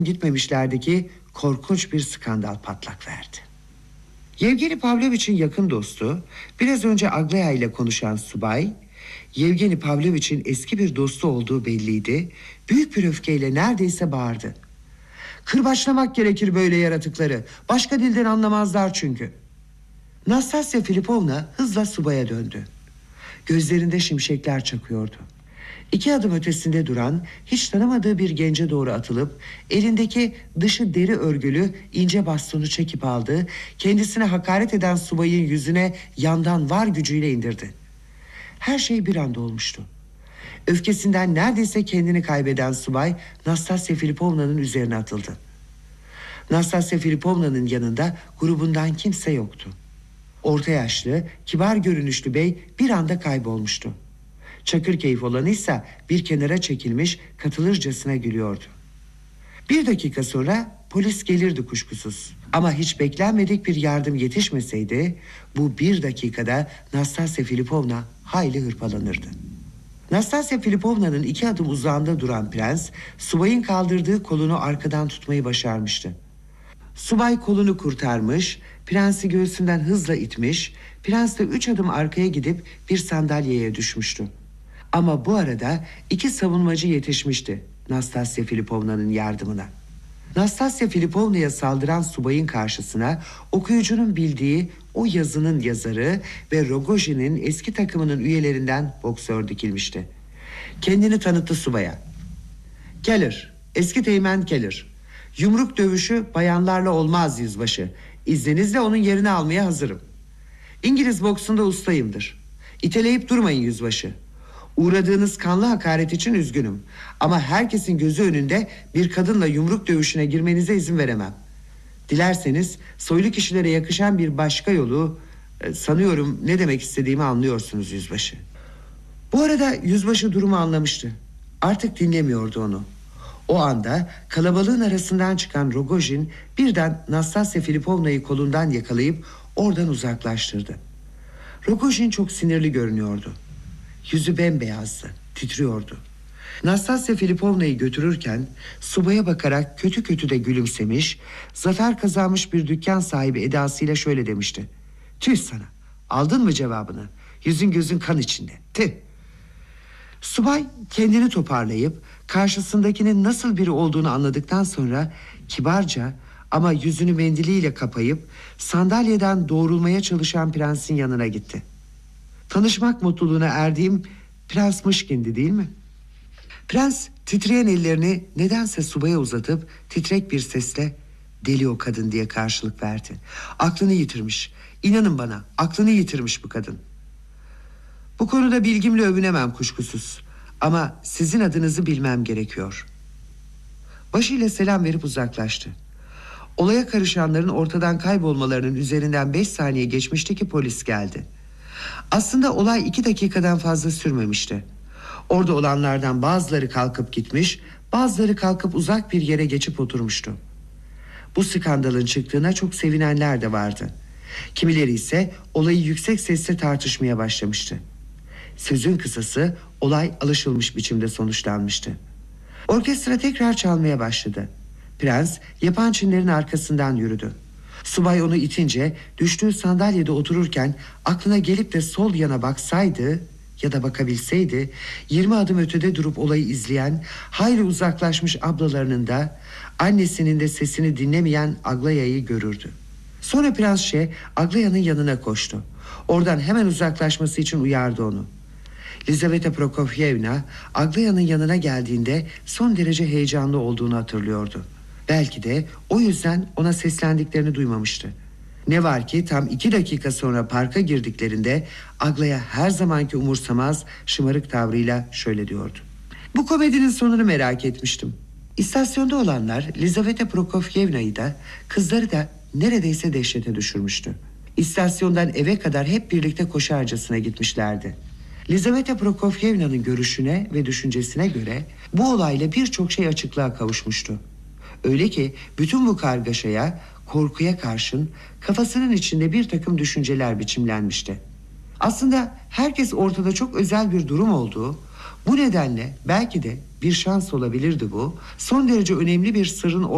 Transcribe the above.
gitmemişlerdeki korkunç bir skandal patlak verdi. Yevgeni Pavlovich'in yakın dostu, biraz önce Aglaya ile konuşan subay, Yevgeni Pavlovich'in eski bir dostu olduğu belliydi. Büyük bir öfkeyle neredeyse bağırdı. Kırbaçlamak gerekir böyle yaratıkları. Başka dilden anlamazlar çünkü. Nastasya Filipovna hızla subaya döndü. Gözlerinde şimşekler çakıyordu. 2 adım ötesinde duran, hiç tanımadığı bir gence doğru atılıp elindeki dışı deri örgülü ince bastonu çekip aldı. Kendisine hakaret eden subayın yüzüne yandan var gücüyle indirdi. Her şey bir anda olmuştu. Öfkesinden neredeyse kendini kaybeden subay Nastasya Filipovna'nın üzerine atıldı. Nastasya Filipovna'nın yanında grubundan kimse yoktu. Orta yaşlı, kibar görünüşlü bey bir anda kaybolmuştu. Çakırkeyif olanıysa bir kenara çekilmiş, katılırcasına gülüyordu. 1 dakika sonra polis gelirdi kuşkusuz. Ama hiç beklenmedik bir yardım yetişmeseydi bu 1 dakikada Nastasya Filipovna hayli hırpalanırdı. Nastasya Filipovna'nın 2 adım uzağında duran prens, subayın kaldırdığı kolunu arkadan tutmayı başarmıştı. Subay kolunu kurtarmış, prensi göğsünden hızla itmiş, prens de 3 adım arkaya gidip bir sandalyeye düşmüştü. Ama bu arada 2 savunmacı yetişmişti Nastasya Filipovna'nın yardımına. Nastasya Filipovna'ya saldıran subayın karşısına okuyucunun bildiği o yazının yazarı ve Rogojin'in eski takımının üyelerinden boksör dikilmişti. Kendini tanıttı subaya. Keller, eski teğmen Keller. Yumruk dövüşü bayanlarla olmaz yüzbaşı. İzninizle onun yerini almaya hazırım. İngiliz boksunda ustayımdır. İteleyip durmayın yüzbaşı. Uğradığınız kanlı hakaret için üzgünüm. Ama herkesin gözü önünde bir kadınla yumruk dövüşüne girmenize izin veremem. Dilerseniz soylu kişilere yakışan bir başka yolu... sanıyorum ne demek istediğimi anlıyorsunuz yüzbaşı. Bu arada yüzbaşı durumu anlamıştı. Artık dinlemiyordu onu. O anda kalabalığın arasından çıkan Rogojin birden Nastasya Filipovna'yı kolundan yakalayıp oradan uzaklaştırdı. Rogojin çok sinirli görünüyordu. Yüzü bembeyazdı, titriyordu. Nastasya Filipovna'yı götürürken subaya bakarak kötü kötü de gülümsemiş, zafer kazanmış bir dükkan sahibi edasıyla şöyle demişti. Tüh sana, aldın mı cevabını? Yüzün gözün kan içinde, tüh. Subay kendini toparlayıp karşısındakinin nasıl biri olduğunu anladıktan sonra kibarca ama yüzünü mendiliyle kapayıp sandalyeden doğrulmaya çalışan prensin yanına gitti. Tanışmak mutluluğuna erdiğim Prens Mışkin'di değil mi? Prens titreyen ellerini nedense subaya uzatıp titrek bir sesle deli o kadın diye karşılık verdi. Aklını yitirmiş. İnanın bana, aklını yitirmiş bu kadın. Bu konuda bilgimle övünemem kuşkusuz. Ama sizin adınızı bilmem gerekiyor. Başıyla selam verip uzaklaştı. Olaya karışanların ortadan kaybolmalarının üzerinden 5 saniye geçmişti ki polis geldi. Aslında olay 2 dakikadan fazla sürmemişti. Orada olanlardan bazıları kalkıp gitmiş, bazıları kalkıp uzak bir yere geçip oturmuştu. Bu skandalın çıktığına çok sevinenler de vardı. Kimileri ise olayı yüksek sesle tartışmaya başlamıştı. Sözün kısası olay alışılmış biçimde sonuçlanmıştı. Orkestra tekrar çalmaya başladı. Prens yapan çinlerin arkasından yürüdü. Subay onu itince düştüğü sandalyede otururken aklına gelip de sol yana baksaydı ya da bakabilseydi 20 adım ötede durup olayı izleyen hayli uzaklaşmış ablalarının da annesinin de sesini dinlemeyen Aglaya'yı görürdü. Sonra Prens Aglaya'nın yanına koştu. Oradan hemen uzaklaşması için uyardı onu. Lizaveta Prokofyevna Aglaya'nın yanına geldiğinde son derece heyecanlı olduğunu hatırlıyordu. Belki de o yüzden ona seslendiklerini duymamıştı. Ne var ki tam 2 dakika sonra parka girdiklerinde Aglaya her zamanki umursamaz şımarık tavrıyla şöyle diyordu. Bu komedinin sonunu merak etmiştim. İstasyonda olanlar Lizaveta Prokofyevna'yı da kızları da neredeyse dehşete düşürmüştü. İstasyondan eve kadar hep birlikte koşarcasına gitmişlerdi. Lizaveta Prokofyevna'nın görüşüne ve düşüncesine göre bu olayla birçok şey açıklığa kavuşmuştu. Öyle ki bütün bu kargaşaya, korkuya karşın kafasının içinde bir takım düşünceler biçimlenmişti. Aslında herkes ortada çok özel bir durum olduğu, bu nedenle belki de bir şans olabilirdi bu, son derece önemli bir sırrın